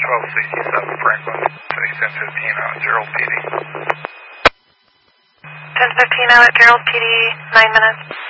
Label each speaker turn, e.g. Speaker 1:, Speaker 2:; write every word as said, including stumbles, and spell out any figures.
Speaker 1: twelve sixty-seven Franklin, ten fifteen out at Gerald P D.
Speaker 2: ten fifteen out at Gerald P D, nine minutes.